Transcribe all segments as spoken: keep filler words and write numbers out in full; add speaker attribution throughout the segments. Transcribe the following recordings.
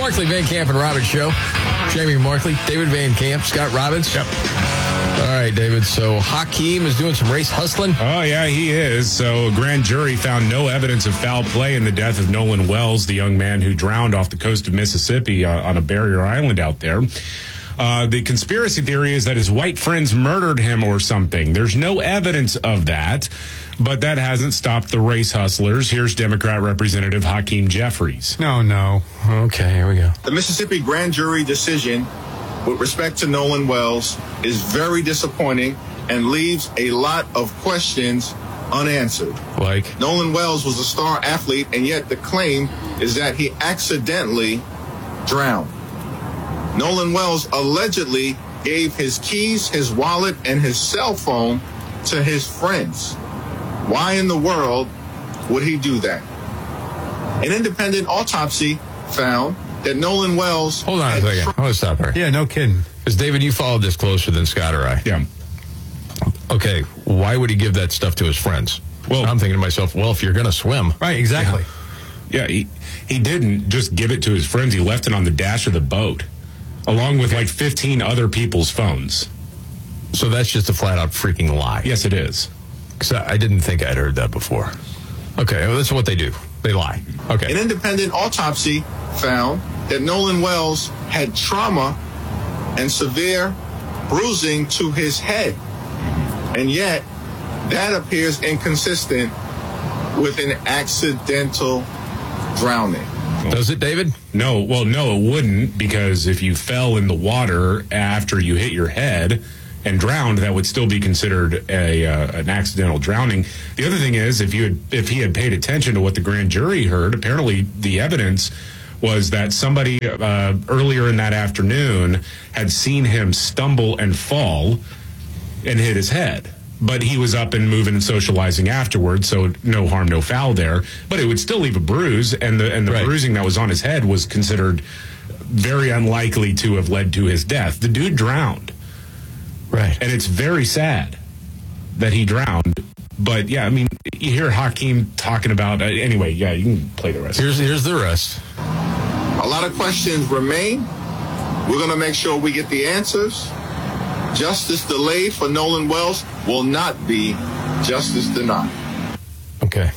Speaker 1: Markley, Van Camp, and Robbins show. Jamie Markley, David Van Camp, Scott Robbins.
Speaker 2: Yep.
Speaker 1: All right, David. So Hakeem is doing some race hustling.
Speaker 2: Oh, yeah, he is. So a grand jury found no evidence of foul play in the death of Nolan Wells, the young man who drowned off the coast of Mississippi uh, on a barrier island out there. Uh, the conspiracy theory is that his white friends murdered him or something. There's no evidence of that, but that hasn't stopped the race hustlers. Here's Democrat Representative Hakeem Jeffries.
Speaker 3: No, no.
Speaker 1: Okay, here we go.
Speaker 4: The Mississippi grand jury decision with respect to Nolan Wells is very disappointing and leaves a lot of questions unanswered.
Speaker 1: Like?
Speaker 4: Nolan Wells was a star athlete, and yet the claim is that he accidentally drowned. Nolan Wells allegedly gave his keys, his wallet, and his cell phone to his friends. Why in the world would he do that? An independent autopsy found that Nolan Wells...
Speaker 1: Hold on a second. I want to stop here.
Speaker 3: Yeah, no kidding.
Speaker 1: Because, David, you followed this closer than Scott or I.
Speaker 2: Yeah.
Speaker 1: Okay, why would he give that stuff to his friends? Well, I'm thinking to myself, well, if you're going to swim...
Speaker 3: Right, exactly.
Speaker 2: Yeah, yeah he, he didn't just give it to his friends. He left it on the dash of the boat, along with like fifteen other people's phones.
Speaker 1: So that's just a flat-out freaking lie.
Speaker 2: Yes, it is.
Speaker 1: Because I didn't think I'd heard that before. Okay, well, that's what they do. They lie. Okay.
Speaker 4: An independent autopsy found that Nolan Wells had trauma and severe bruising to his head. And yet, that appears inconsistent with an accidental drowning.
Speaker 1: Does it, David?
Speaker 2: No, well, no, it wouldn't, because if you fell in the water after you hit your head and drowned, that would still be considered a uh, an accidental drowning. The other thing is, if you had, if he had paid attention to what the grand jury heard, apparently the evidence was that somebody uh, earlier in that afternoon had seen him stumble and fall and hit his head. But he was up and moving and socializing afterwards, so no harm, no foul there. But it would still leave a bruise, and the and the
Speaker 1: right.
Speaker 2: bruising that was on his head was considered very unlikely to have led to his death. The dude drowned.
Speaker 1: Right.
Speaker 2: And it's very sad that he drowned. But, yeah, I mean, you hear Hakeem talking about... Uh, anyway, yeah, you can play the rest.
Speaker 1: Here's, here's the rest.
Speaker 4: A lot of questions remain. We're going to make sure we get the answers. Justice delayed for Nolan Wells will not be justice denied.
Speaker 1: Okay.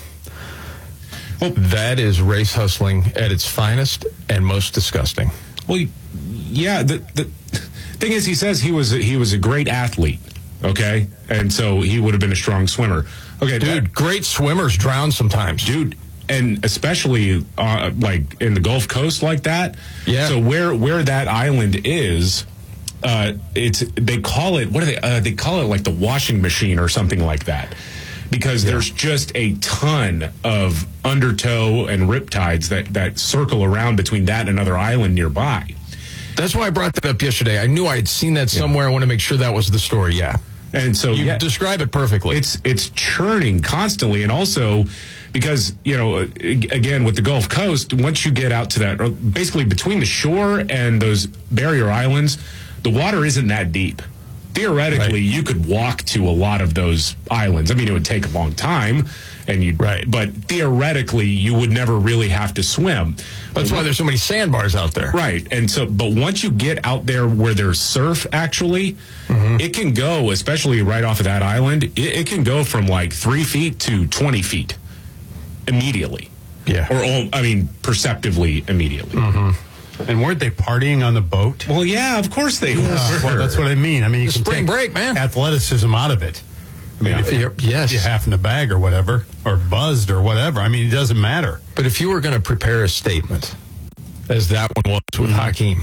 Speaker 1: Well, that is race hustling at its finest and most disgusting.
Speaker 2: Well, yeah, the, the thing is, he says he was a, he was a great athlete, okay? And so he would have been a strong swimmer. Okay,
Speaker 1: dude, that, great swimmers drown sometimes.
Speaker 2: Dude, and especially uh, like in the Gulf Coast like that.
Speaker 1: Yeah.
Speaker 2: So where where that island is, uh, it's they call it what do they uh, they call it like the washing machine or something like that, because yeah. there's just a ton of undertow and riptides that that circle around between that and another island nearby.
Speaker 1: That's why I brought that up yesterday. I knew I had seen that somewhere. Yeah. I want to make sure that was the story. Yeah.
Speaker 2: And so
Speaker 1: you
Speaker 2: yeah,
Speaker 1: describe it perfectly.
Speaker 2: It's it's churning constantly, and also because, you know, again with the Gulf Coast, once you get out to that, basically between the shore and those barrier islands, the water isn't that deep. Theoretically, right. you could walk to a lot of those islands. I mean, it would take a long time, and you
Speaker 1: right.
Speaker 2: but theoretically, you would never really have to swim.
Speaker 1: That's why there's so many sandbars out there.
Speaker 2: Right. And so, but once you get out there where there's surf, actually, mm-hmm. it can go, especially right off of that island, it, it can go from like three feet to twenty feet immediately.
Speaker 1: Yeah.
Speaker 2: Or, I mean, perceptively immediately.
Speaker 3: Mm-hmm. And weren't they partying on the boat?
Speaker 2: Well, yeah, of course they
Speaker 3: yeah.
Speaker 2: were.
Speaker 3: Well, that's what I mean. I mean, you
Speaker 1: the
Speaker 3: can
Speaker 1: spring
Speaker 3: take
Speaker 1: break, man.
Speaker 3: athleticism out of it. I mean,
Speaker 1: yeah.
Speaker 3: if you're,
Speaker 1: yes.
Speaker 3: you're half in the bag or whatever, or buzzed or whatever, I mean, it doesn't matter.
Speaker 1: But if you were going to prepare a statement, as that one was with mm-hmm. Hakeem,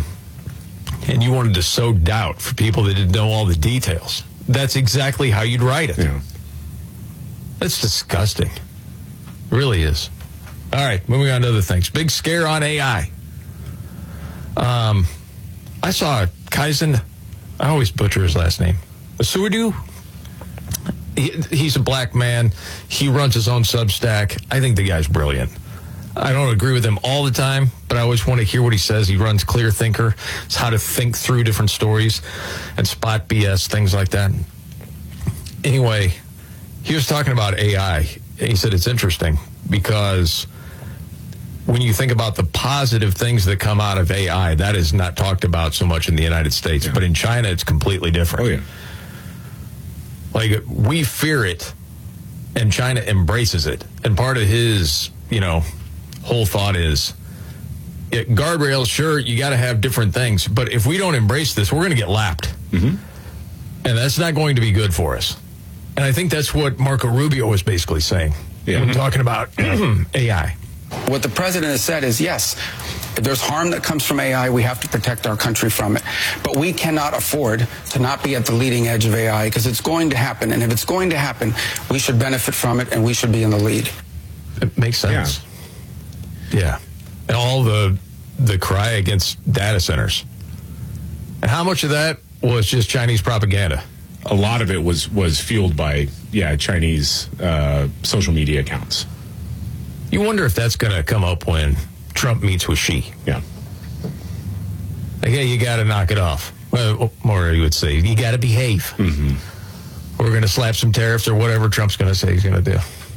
Speaker 1: and you wanted to sow doubt for people that didn't know all the details, that's exactly how you'd write it.
Speaker 2: Yeah.
Speaker 1: That's disgusting. It really is. All right, moving on to other things. Big scare on A I. Um, I saw Kaizen, I always butcher his last name, Asudu. He, he's a black man. He runs his own Substack. I think the guy's brilliant. I don't agree with him all the time, but I always want to hear what he says. He runs Clear Thinker. It's how to think through different stories and spot B S, things like that. Anyway, he was talking about A I. He said it's interesting because when you think about the positive things that come out of A I, that is not talked about so much in the United States. Yeah. But in China, it's completely different.
Speaker 2: Oh, yeah.
Speaker 1: Like, we fear it, and China embraces it. And part of his, you know, whole thought is, it, guardrails, sure, you got to have different things. But if we don't embrace this, we're going to get lapped.
Speaker 2: Mm-hmm.
Speaker 1: And that's not going to be good for us. And I think that's what Marco Rubio was basically saying
Speaker 2: yeah.
Speaker 1: when talking about A I.
Speaker 5: What the president has said is, yes, if there's harm that comes from A I, we have to protect our country from it. But we cannot afford to not be at the leading edge of A I, because it's going to happen. And if it's going to happen, we should benefit from it, and we should be in the lead.
Speaker 1: It makes sense. Yeah. yeah. And all the the cry against data centers. And how much of that was just Chinese propaganda?
Speaker 2: A lot of it was was fueled by, yeah, Chinese uh, social media accounts.
Speaker 1: You wonder if that's going to come up when Trump meets with Xi.
Speaker 2: Yeah.
Speaker 1: Like, yeah, you got to knock it off. Well, or you would say, you got to behave.
Speaker 2: Mm-hmm.
Speaker 1: We're going to slap some tariffs or whatever Trump's going to say he's going to do.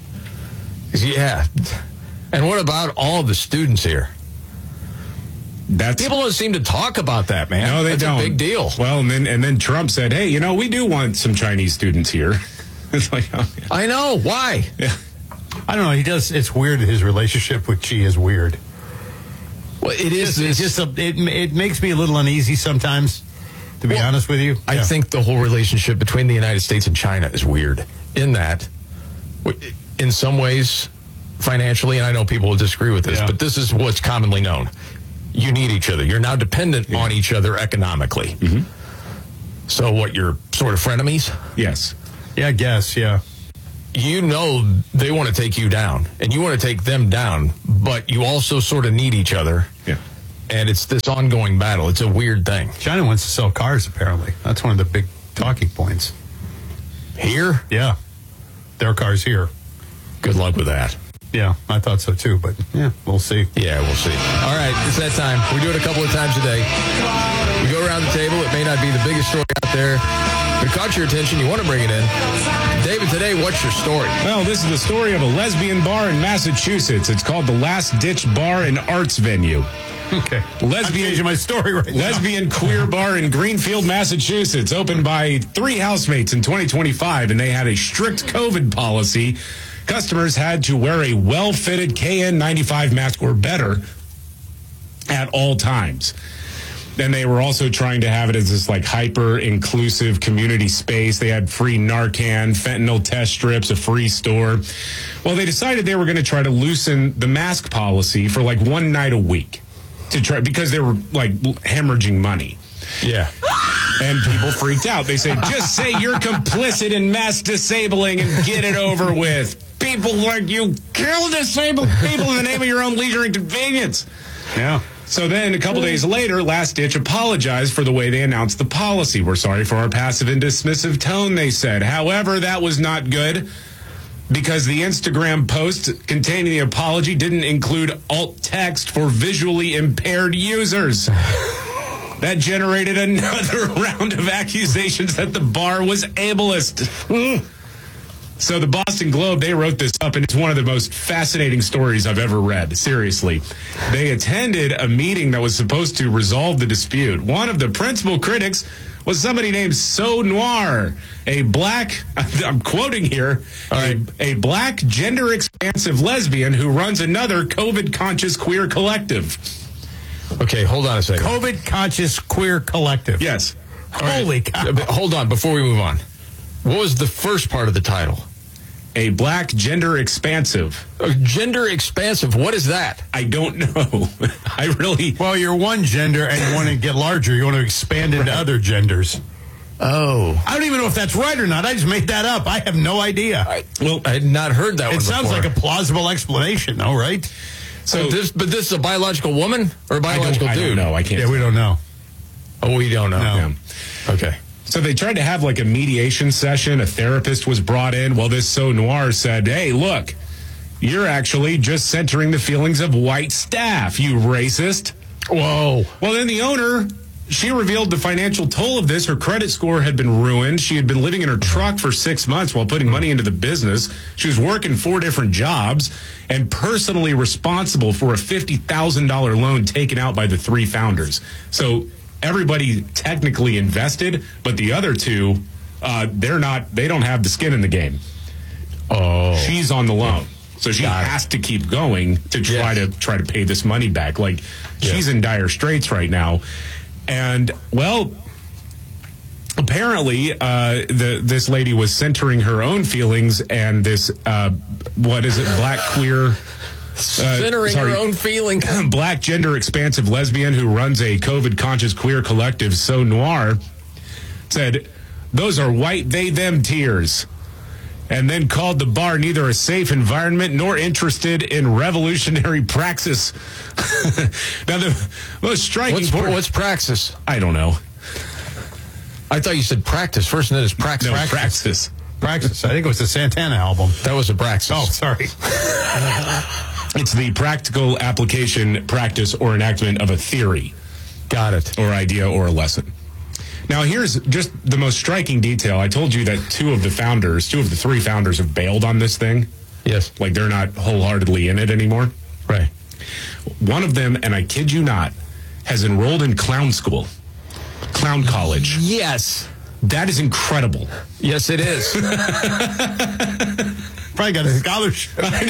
Speaker 1: Yeah. And what about all the students here?
Speaker 2: That's,
Speaker 1: People don't seem to talk about that, man.
Speaker 2: No, they
Speaker 1: That's
Speaker 2: don't.
Speaker 1: a big deal.
Speaker 2: Well, and then and then Trump said, "Hey, you know, we do want some Chinese students here." It's like, oh, yeah.
Speaker 1: I know. Why?
Speaker 2: Yeah.
Speaker 3: I don't know. He does. It's weird. His relationship with Xi is weird.
Speaker 1: Well, it is.
Speaker 3: It's just. A, it it makes me a little uneasy sometimes. To be
Speaker 1: well,
Speaker 3: honest with you,
Speaker 1: I
Speaker 3: yeah.
Speaker 1: think the whole relationship between the United States and China is weird. In that, in some ways, financially, and I know people will disagree with this,
Speaker 3: yeah.
Speaker 1: but this is what's commonly known. You need each other. You're now dependent yeah. on each other economically.
Speaker 2: Mm-hmm.
Speaker 1: So what, you're sort of frenemies?
Speaker 2: Yes.
Speaker 3: Yeah, I guess, yeah.
Speaker 1: You know they want to take you down, and you want to take them down, but you also sort of need each other.
Speaker 2: Yeah.
Speaker 1: And it's this ongoing battle. It's a weird thing.
Speaker 3: China wants to sell cars, apparently. That's one of the big talking points.
Speaker 1: Here?
Speaker 3: Yeah. Their cars here.
Speaker 1: Good luck with that.
Speaker 3: Yeah, I thought so too, but yeah, we'll see.
Speaker 1: Yeah, we'll see. All right, it's that time. We do it a couple of times a day. We go around the table. It may not be the biggest story out there, but it caught your attention. You want to bring it in. David, today, what's your story?
Speaker 2: Well, this is the story of a lesbian bar in Massachusetts. It's called the Last Ditch Bar and Arts Venue.
Speaker 3: Okay.
Speaker 2: Lesbian,
Speaker 3: I'm changing my story right now.
Speaker 2: Lesbian queer bar in Greenfield, Massachusetts, opened by three housemates in twenty twenty-five, and they had a strict COVID policy. Customers had to wear a well-fitted K N ninety-five mask or better at all times. Then they were also trying to have it as this like hyper-inclusive community space. They had free Narcan, fentanyl test strips, a free store. Well, they decided they were going to try to loosen the mask policy for like one night a week to try because they were like hemorrhaging money.
Speaker 1: Yeah.
Speaker 2: And people freaked out. They said, just say you're complicit in mass disabling and get it over with. People like you kill disabled people in the name of your own leisure and convenience.
Speaker 3: Yeah.
Speaker 2: So then a couple days later, Last Ditch apologized for the way they announced the policy. We're sorry for our passive and dismissive tone, they said. However, that was not good because the Instagram post containing the apology didn't include alt text for visually impaired users. That generated another round of accusations that the bar was ableist. So the Boston Globe, they wrote this up, and it's one of the most fascinating stories I've ever read. Seriously. They attended a meeting that was supposed to resolve the dispute. One of the principal critics was somebody named So Noir, a black, I'm quoting here, a, a black gender-expansive lesbian who runs another COVID-conscious queer collective.
Speaker 1: Okay, hold on a second.
Speaker 3: COVID conscious queer collective.
Speaker 2: Yes.
Speaker 3: Holy
Speaker 1: right.
Speaker 3: cow.
Speaker 1: Hold on, before we move on. What was the first part of the title?
Speaker 2: A black gender expansive.
Speaker 1: Uh, gender expansive. What is that?
Speaker 2: I don't know. I really.
Speaker 3: Well, you're one gender and you want to get larger. You want to expand into right. other genders.
Speaker 1: Oh.
Speaker 3: I don't even know if that's right or not. I just made that up. I have no idea.
Speaker 1: I, well, I had not heard that
Speaker 3: it
Speaker 1: one
Speaker 3: sounds
Speaker 1: before.
Speaker 3: like a plausible explanation, though, right?
Speaker 1: So, this, but this is a biological woman or a biological
Speaker 2: I don't,
Speaker 1: dude?
Speaker 2: I don't know. I can't.
Speaker 3: Yeah, we don't know.
Speaker 1: Oh, we don't know.
Speaker 3: No.
Speaker 1: Yeah. Okay.
Speaker 2: So they tried to have like a mediation session. A therapist was brought in. Well, this So Noir said, hey, look, you're actually just centering the feelings of white staff, you racist.
Speaker 1: Whoa.
Speaker 2: Well, then the owner she revealed the financial toll of this. Her credit score had been ruined. She had been living in her truck for six months while putting money into the business. She was working four different jobs and personally responsible for a fifty thousand dollars loan taken out by the three founders. So everybody technically invested, but the other two, uh, they're not, they don't have the skin in the game.
Speaker 1: Oh.
Speaker 2: She's on the loan. So she
Speaker 1: Got
Speaker 2: has to keep going to try
Speaker 1: Yes.
Speaker 2: to try to pay this money back. Like, she's in dire straits right now. And, well, apparently uh, the this lady was centering her own feelings, and this, uh, what is it, black queer... Uh,
Speaker 1: Centering
Speaker 2: sorry,
Speaker 1: her own feeling.
Speaker 2: black gender expansive lesbian who runs a COVID conscious queer collective, So Noir, said, "Those are white they them tears," and then called the bar neither a safe environment nor interested in revolutionary praxis. Now, the most striking
Speaker 1: What's,
Speaker 2: part,
Speaker 1: what's praxis?
Speaker 2: I don't know.
Speaker 1: I thought you said practice. First and then it's praxis.
Speaker 2: No, praxis.
Speaker 3: Praxis. I think it was the Santana album.
Speaker 1: That was a praxis.
Speaker 3: Oh, sorry.
Speaker 2: It's the practical application, practice, or enactment of a theory.
Speaker 1: Got it.
Speaker 2: Or idea or a lesson. Now, here's just the most striking detail. I told you that two of the founders, two of the three founders have bailed on this thing.
Speaker 1: Yes.
Speaker 2: Like, they're not wholeheartedly in it anymore.
Speaker 1: Right.
Speaker 2: One of them, and I kid you not, has enrolled in clown school, clown college.
Speaker 1: Yes.
Speaker 2: That is incredible.
Speaker 1: Yes, it is.
Speaker 3: Probably got a scholarship.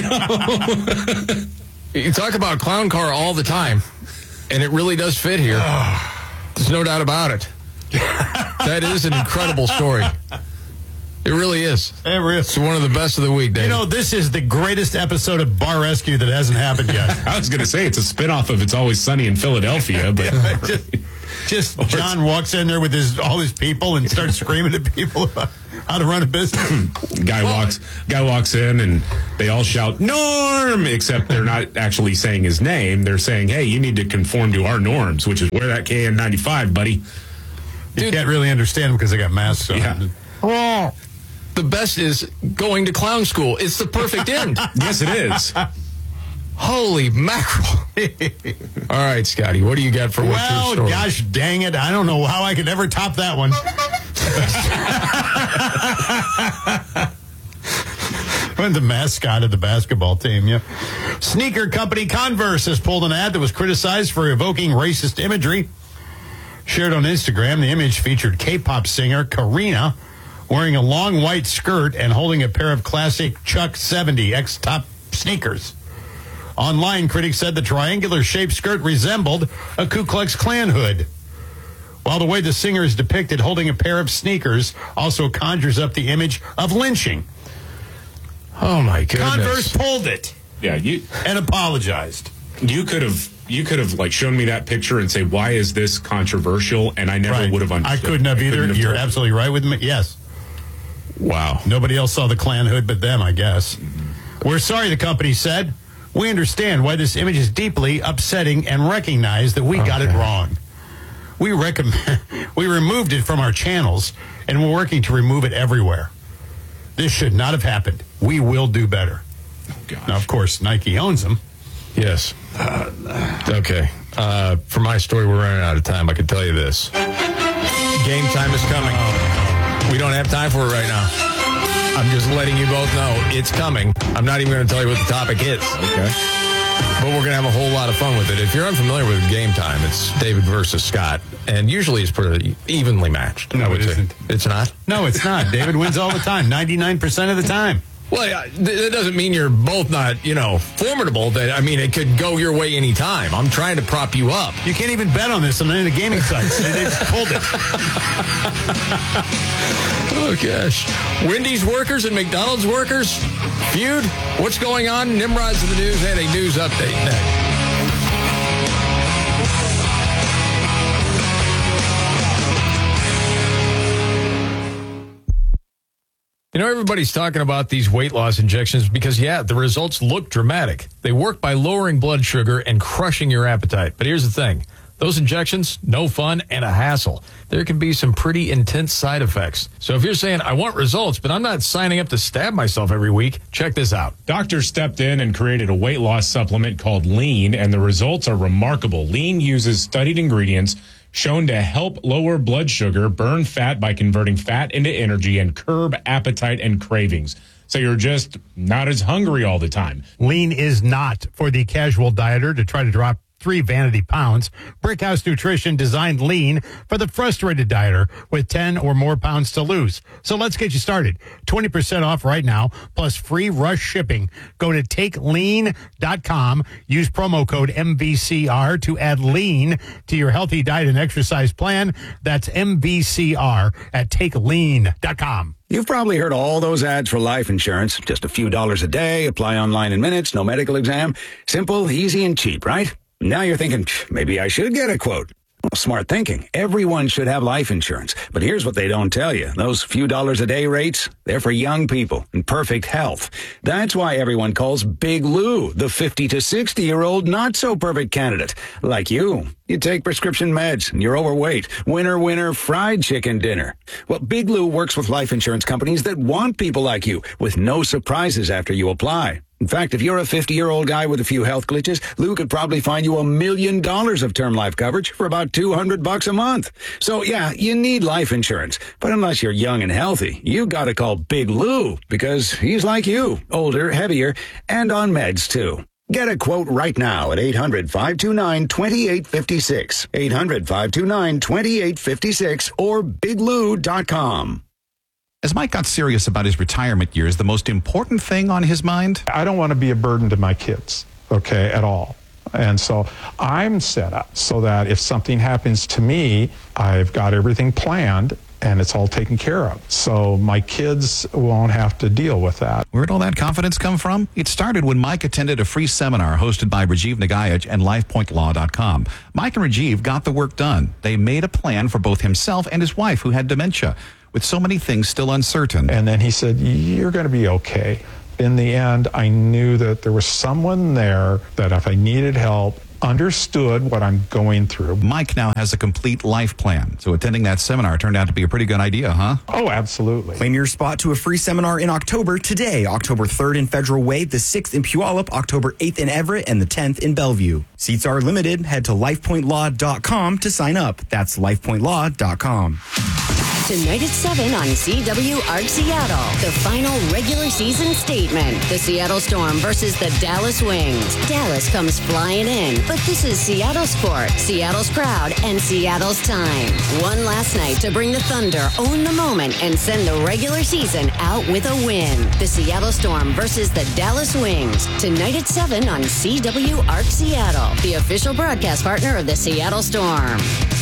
Speaker 1: You talk about clown car all the time, and it really does fit here. There's no doubt about it. That is an incredible story. It really is.
Speaker 3: It really
Speaker 1: It's one of the best of the week, Dave.
Speaker 3: You know, this is the greatest episode of Bar Rescue that hasn't happened yet.
Speaker 2: I was going to say it's a spinoff of It's Always Sunny in Philadelphia, but
Speaker 3: just, just John walks in there with his all his people and starts screaming at people about how to run a business.
Speaker 2: guy walks guy walks in and they all shout Norm, except they're not actually saying his name. They're saying, "Hey, you need to conform to our norms," which is wear that K N ninety-five, buddy.
Speaker 3: You can't really understand them because they got masks on.
Speaker 2: Yeah.
Speaker 1: Oh, the best is going to clown school. It's the perfect end.
Speaker 2: Yes, it is.
Speaker 1: Holy mackerel. All right, Scotty, what do you got for what's your
Speaker 3: Well,
Speaker 1: story?
Speaker 3: gosh dang it. I don't know how I could ever top that one. I'm the mascot of the basketball team, yeah. Sneaker company Converse has pulled an ad that was criticized for evoking racist imagery. Shared on Instagram, the image featured K-pop singer Karina wearing a long white skirt and holding a pair of classic Chuck seventy X-top sneakers. Online, critics said the triangular-shaped skirt resembled a Ku Klux Klan hood, while the way the singer is depicted holding a pair of sneakers also conjures up the image of lynching.
Speaker 1: Oh, my goodness.
Speaker 3: Converse pulled it
Speaker 2: Yeah, you
Speaker 3: and apologized.
Speaker 2: you could have you could have like shown me that picture and say, why is this controversial? And I never
Speaker 3: Right.
Speaker 2: would have
Speaker 3: I
Speaker 2: understood.
Speaker 3: couldn't have
Speaker 2: I
Speaker 3: either.
Speaker 2: couldn't have
Speaker 3: You're
Speaker 2: told.
Speaker 3: absolutely right with me. Yes.
Speaker 1: Wow.
Speaker 3: Nobody else saw the Klan hood but them, I guess. We're sorry, the company said. We understand why this image is deeply upsetting and recognize that we got it
Speaker 1: Okay.
Speaker 3: wrong. We recommend we removed it from our channels, and we're working to remove it everywhere. This should not have happened. We will do better.
Speaker 2: Oh, gosh.
Speaker 3: Now, of course, Nike owns them.
Speaker 1: Yes. Okay. Uh, for my story, we're running out of time. I can tell you this. Game time is coming. We don't have time for it right now. I'm just letting you both know it's coming. I'm not even going to tell you what the topic is.
Speaker 2: Okay.
Speaker 1: But we're going to have a whole lot of fun with it. If you're unfamiliar with Game Time, it's David versus Scott. And usually it's pretty evenly matched.
Speaker 3: No,
Speaker 1: I would
Speaker 3: it
Speaker 1: say.
Speaker 3: isn't.
Speaker 1: It's not?
Speaker 3: No, it's not. David wins all the time, ninety-nine percent of the time.
Speaker 1: Well, yeah, th- that doesn't mean you're both not, you know, formidable. That I mean, it could go your way anytime. I'm trying to prop you up.
Speaker 3: You can't even bet on this on any of the gaming sites. They, they just pulled it.
Speaker 1: Oh, gosh. Wendy's workers and McDonald's workers feud? What's going on? Nimrod's in the news and a news update next. You know, everybody's talking about these weight loss injections because, yeah, the results look dramatic. They work by lowering blood sugar and crushing your appetite. But here's the thing. Those injections, no fun and a hassle. There can be some pretty intense side effects. So if you're saying, I want results, but I'm not signing up to stab myself every week, check this out.
Speaker 2: Doctors stepped in and created a weight loss supplement called Lean, and the results are remarkable. Lean uses studied ingredients shown to help lower blood sugar, burn fat by converting fat into energy, and curb appetite and cravings. So you're just not as hungry all the time.
Speaker 3: Lean is not for the casual dieter to try to drop three vanity pounds. Brickhouse Nutrition designed Lean for the frustrated dieter with ten or more pounds to lose. So let's get you started. twenty percent off right now, plus free rush shipping. Go to take lean dot com. Use promo code M V C R to add Lean to your healthy diet and exercise plan. That's M V C R at take lean dot com.
Speaker 6: You've probably heard all those ads for life insurance. Just a few dollars a day, apply online in minutes, no medical exam. Simple, easy, and cheap, right? Now you're thinking, maybe I should get a quote. Well, smart thinking. Everyone should have life insurance. But here's what they don't tell you. Those few dollars a day rates, they're for young people in perfect health. That's why everyone calls Big Lou the fifty to sixty-year-old not-so-perfect candidate. Like you. You take prescription meds and you're overweight. Winner, winner, fried chicken dinner. Well, Big Lou works with life insurance companies that want people like you with no surprises after you apply. In fact, if you're a fifty-year-old guy with a few health glitches, Lou could probably find you a million dollars of term life coverage for about two hundred bucks a month. So yeah, you need life insurance. But unless you're young and healthy, you gotta call Big Lou because he's like you, older, heavier, and on meds too. Get a quote right now at eight hundred, five two nine, two eight five six, eight hundred, five two nine, two eight five six, or big lou dot com.
Speaker 7: As Mike got serious about his retirement years, the most important thing on his mind?
Speaker 8: I don't want to be a burden to my kids, okay, at all. And so I'm set up so that if something happens to me, I've got everything planned and it's all taken care of. So my kids won't have to deal with that.
Speaker 7: Where'd all that confidence come from? It started when Mike attended a free seminar hosted by Rajiv Nagayaj and life point law dot com. Mike and Rajiv got the work done. They made a plan for both himself and his wife, who had dementia, with so many things still uncertain.
Speaker 8: And then he said, you're going to be okay. In the end, I knew that there was someone there that if I needed help, understood what I'm going through.
Speaker 7: Mike now has a complete life plan. So attending that seminar turned out to be a pretty good idea, huh?
Speaker 8: Oh, absolutely.
Speaker 9: Claim your spot to a free seminar in October today. October third in Federal Way, the sixth in Puyallup, October eighth in Everett, and the tenth in Bellevue. Seats are limited. Head to life point law dot com to sign up. That's life point law dot com.
Speaker 10: Tonight at seven on C W Arc Seattle. The final regular season statement. The Seattle Storm versus the Dallas Wings. Dallas comes flying in, but this is Seattle sport, Seattle's crowd, and Seattle's time. One last night to bring the Thunder, own the moment, and send the regular season out with a win. The Seattle Storm versus the Dallas Wings. Tonight at seven on C W Arc Seattle, the official broadcast partner of the Seattle Storm.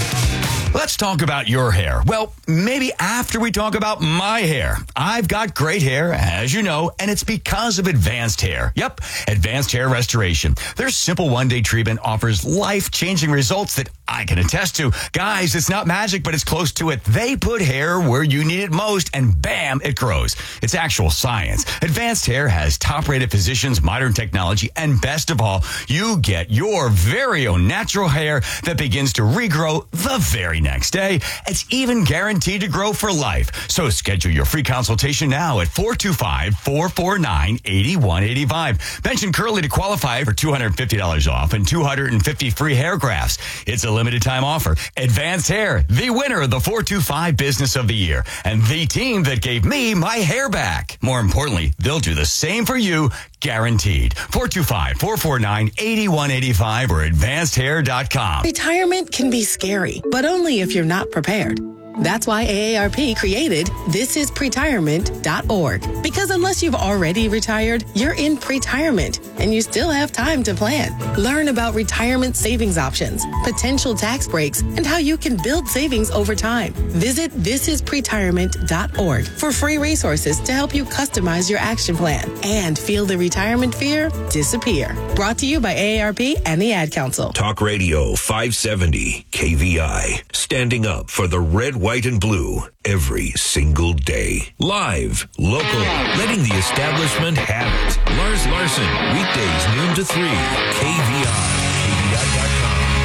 Speaker 11: Let's talk about your hair. Well, maybe after we talk about my hair. I've got great hair, as you know, and it's because of Advanced Hair. Yep, Advanced Hair Restoration. Their simple one-day treatment offers life-changing results that I can attest to. Guys, it's not magic, but it's close to it. They put hair where you need it most, and bam, it grows. It's actual science. Advanced Hair has top-rated physicians, modern technology, and best of all, you get your very own natural hair that begins to regrow the very next day. It's even guaranteed to grow for life. So schedule your free consultation now at four two five, four four nine, eight one eight five. Mention Curly to qualify for two hundred fifty dollars off and two hundred fifty free hair grafts. It's a limited time offer. Advanced Hair, the winner of the four two five Business of the Year, and the team that gave me my hair back. More importantly, they'll do the same for you, guaranteed. four two five, four four nine, eight one eight five or advanced hair dot com.
Speaker 12: Retirement can be scary, but only if you're not prepared. That's why A A R P created this is pretirement dot org. Because unless you've already retired, you're in pretirement and you still have time to plan. Learn about retirement savings options, potential tax breaks, and how you can build savings over time. Visit this is pretirement dot org for free resources to help you customize your action plan and feel the retirement fear disappear. Brought to you by A A R P and the Ad Council.
Speaker 13: Talk Radio five seventy K V I. Standing up for the red, white, and blue every single day. Live, local, letting the establishment have it. Lars Larson, weekdays noon to three. K V I, K V I dot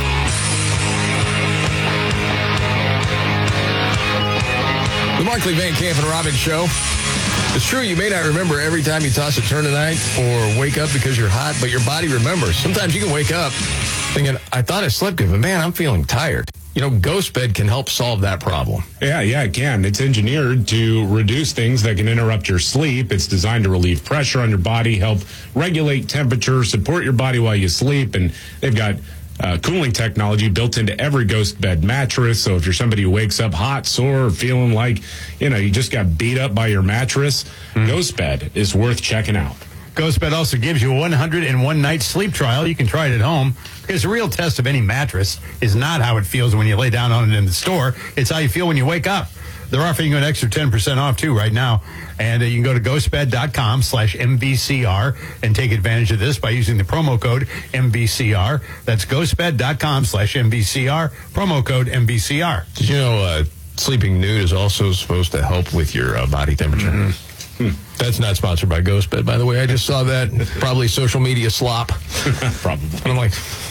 Speaker 13: com.
Speaker 1: The Markley, Van Camp, and Robbins Show. It's true, you may not remember every time you toss a turn tonight or wake up because you're hot, but your body remembers. Sometimes you can wake up thinking, I thought I slept good, but man, I'm feeling tired. you know, GhostBed can help solve that problem.
Speaker 2: Yeah, yeah, it can. It's engineered to reduce things that can interrupt your sleep. It's designed to relieve pressure on your body, help regulate temperature, support your body while you sleep, and they've got uh, cooling technology built into every GhostBed mattress. So if you're somebody who wakes up hot, sore, feeling like, you know, you just got beat up by your mattress, mm. GhostBed is worth checking out.
Speaker 3: GhostBed also gives you a one hundred one night sleep trial. You can try it at home because the real test of any mattress is not how it feels when you lay down on it in the store. It's how you feel when you wake up. They're offering you an extra ten percent off, too, right now. And uh, you can go to ghostbed.com slash MVCR and take advantage of this by using the promo code M V C R. That's ghostbed.com slash MVCR, promo code M V C R.
Speaker 1: Did you know uh, sleeping nude is also supposed to help with your uh, body temperature? Mm-hmm. Hmm. That's not sponsored by GhostBed, by the way. I just saw that. Probably social media slop.
Speaker 2: Probably.
Speaker 1: And I'm like,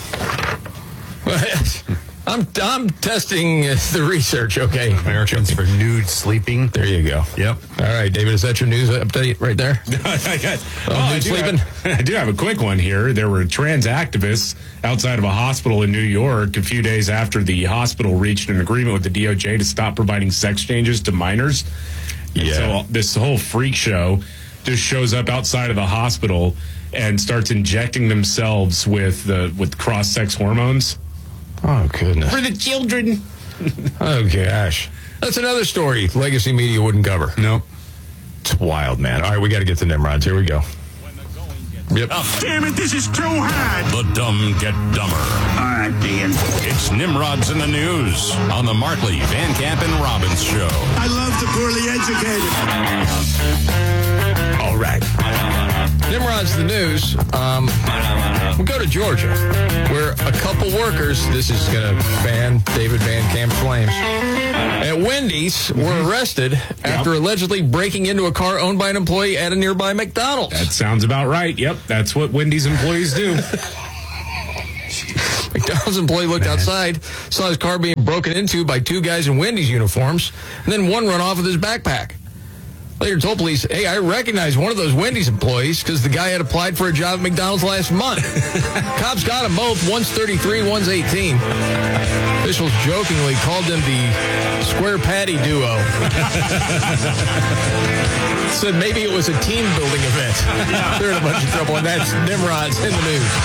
Speaker 1: I'm I'm testing the research, okay?
Speaker 3: Americans for nude sleeping.
Speaker 1: There you go.
Speaker 3: Yep.
Speaker 1: All right, David, is that your news update right there?
Speaker 2: I, got,
Speaker 1: oh,
Speaker 2: oh, I,
Speaker 1: do
Speaker 2: sleeping? Have, I do have a quick one here. There were trans activists outside of a hospital in New York a few days after the hospital reached an agreement with the D O J to stop providing sex changes to minors. Yeah. So this whole freak show just shows up outside of the hospital and starts injecting themselves with the with cross-sex hormones.
Speaker 1: Oh, goodness.
Speaker 2: For the children.
Speaker 1: Oh, gosh. That's another story Legacy Media wouldn't cover.
Speaker 3: Nope.
Speaker 1: It's wild, man. All right, we got to get to Nimrods. Here we go. Yep.
Speaker 14: Oh, damn it, this is too hard. The dumb get dumber. All right, Dean. It's Nimrods in the News on the Markley, Van Camp, and Robbins Show.
Speaker 15: I love the poorly educated.
Speaker 1: All right. Nimrod's the news. Um, we go to Georgia, where a couple workers, this is going to fan David Van Camp Flames, at Wendy's were arrested after yep. allegedly breaking into a car owned by an employee at a nearby McDonald's.
Speaker 2: That sounds about right. Yep, that's what Wendy's employees do.
Speaker 1: McDonald's employee looked Man. outside, saw his car being broken into by two guys in Wendy's uniforms, and then one run off with his backpack. Later told police, hey, I recognize one of those Wendy's employees because the guy had applied for a job at McDonald's last month. Cops got them both. One's thirty-three, one's eighteen. Officials jokingly called them the Square Patty duo. Said maybe it was a team building event. They're in a bunch of trouble, and that's Nimrod's in the news.